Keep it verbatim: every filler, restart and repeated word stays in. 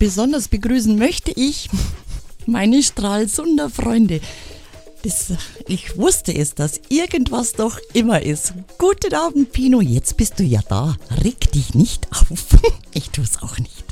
besonders begrüßen möchte ich meine Stralsunder Freunde. Das, ich wusste es, dass irgendwas doch immer ist. Guten Abend, Pino, jetzt bist du ja da. Reg dich nicht auf. Ich tue es auch nicht.